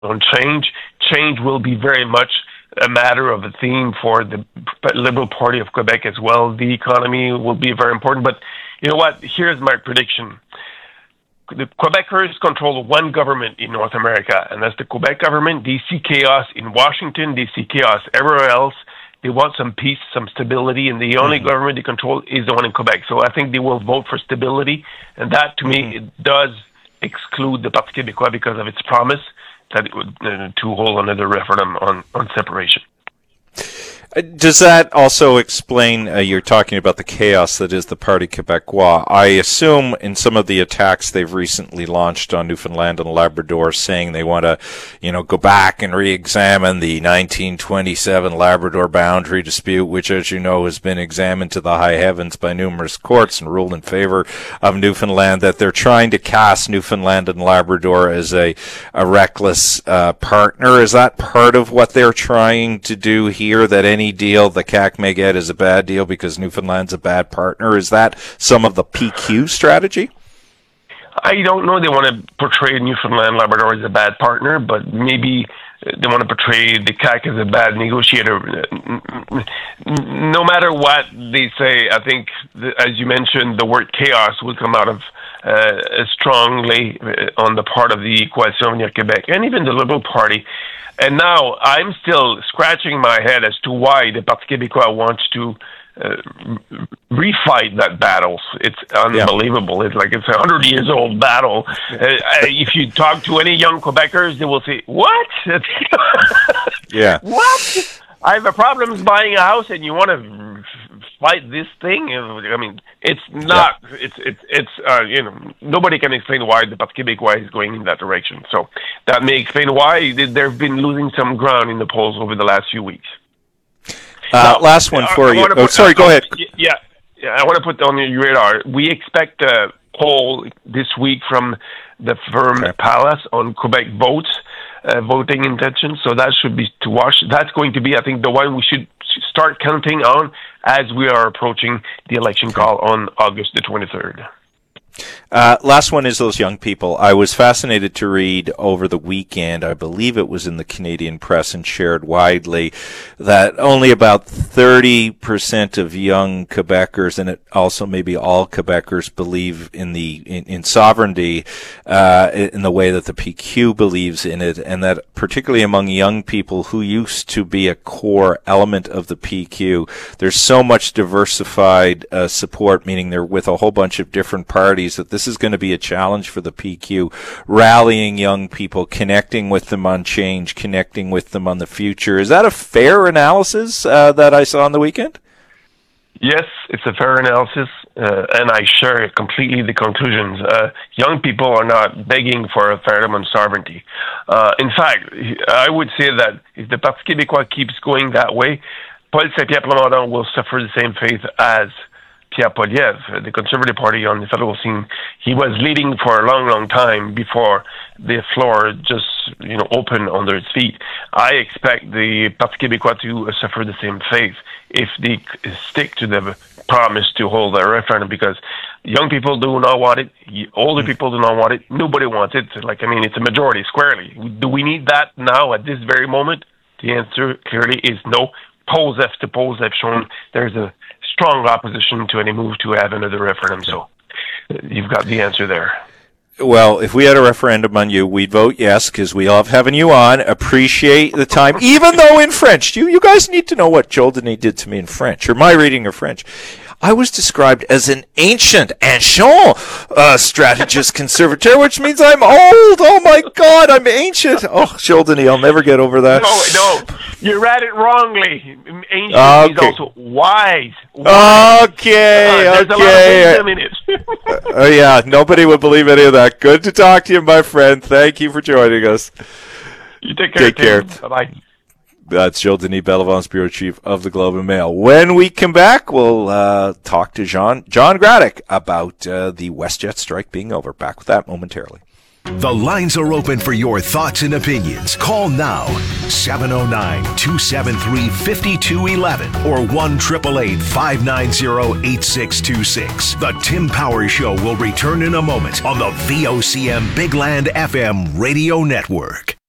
on change. Change will be very much a matter of a theme for the Liberal Party of Quebec as well. The economy will be very important. But you know what? Here's my prediction. The Quebecers control one government in North America, and that's the Quebec government. They see chaos in Washington. They see chaos everywhere else. They want some peace, some stability, and the only government they control is the one in Quebec. So I think they will vote for stability, and that, to me, it does exclude the Parti québécois because of its promise that it would, to hold another referendum on separation. Does that also explain, you're talking about the chaos that is the Parti Québécois. I assume in some of the attacks they've recently launched on Newfoundland and Labrador, saying they want to, go back and re-examine the 1927 Labrador boundary dispute, which, as you know, has been examined to the high heavens by numerous courts and ruled in favor of Newfoundland, that they're trying to cast Newfoundland and Labrador as a reckless partner. Is that part of what they're trying to do here, that any deal the CAQ may get is a bad deal because Newfoundland's a bad partner? Is that some of the PQ strategy? I don't know. They want to portray Newfoundland Labrador as a bad partner, but maybe they want to portray the CAQ as a bad negotiator. No matter what they say, I think, as you mentioned, the word chaos will come out of strongly on the part of the Coalition Avenir Québec and even the Liberal Party. And now I'm still scratching my head as to why the Parti québécois wants to refight that battle. It's unbelievable. It's like it's a 100-years-old battle. If you talk to any young Quebecers, they will say, "What? Yeah, what? I have a problem buying a house, and you want to fight this thing?" I mean, it's not. Yeah. It's nobody can explain why the Parti québécois is going in that direction. So that may explain why they've been losing some ground in the polls over the last few weeks. Now, last one for you. Sorry, go ahead. Yeah, I want to put on your radar. We expect a poll this week from the firm Palace on Quebec votes, voting intentions. So that should be to watch. That's going to be, I think, the one we should start counting on as we are approaching the election call on August the 23rd. Last one is those young people. I was fascinated to read over the weekend, I believe it was in the Canadian press and shared widely, that only about 30% of young Quebecers, and it also maybe all Quebecers, believe in sovereignty in the way that the PQ believes in it, and that particularly among young people who used to be a core element of the PQ, there's so much diversified support, meaning they're with a whole bunch of different parties, that this is going to be a challenge for the PQ, rallying young people, connecting with them on change, connecting with them on the future. Is that a fair analysis that I saw on the weekend? Yes, it's a fair analysis, and I share completely the conclusions. Young people are not begging for a referendum on sovereignty. In fact, I would say that if the Parti québécois keeps going that way, Paul Saint-Pierre Plamondon will suffer the same fate as Pierre Poilievre, the Conservative Party on the federal scene. He was leading for a long, long time before the floor just, opened under its feet. I expect the Parti québécois to suffer the same fate if they stick to the promise to hold a referendum, because young people do not want it, older people do not want it, nobody wants it. It's a majority, squarely. Do we need that now at this very moment? The answer clearly is no. Polls after polls have shown there's a strong opposition to any move to have another referendum. So you've got the answer there. Well, if we had a referendum on you, we'd vote yes, because we love having you on. Appreciate the time, even though in French. You guys need to know what Joel Denis did to me in French, or my reading of French. I was described as an ancient strategist conservateur, which means I'm old. Oh my God, I'm ancient. Oh, Joel Denis, I'll never get over that. No, you read it wrongly. Ancient is also wise. Okay. There's a lot of wisdom in it. Yeah, nobody would believe any of that. Good to talk to you, my friend. Thank you for joining us. You take care. Take care. Bye-bye. That's Joel Denis, Bellevance Bureau Chief of the Globe and Mail. When we come back, we'll talk to John Graddick about the WestJet strike being over. Back with that momentarily. The lines are open for your thoughts and opinions. Call now, 709-273-5211 or 1-888-590-8626. The Tim Powers Show will return in a moment on the VOCM Big Land FM radio network.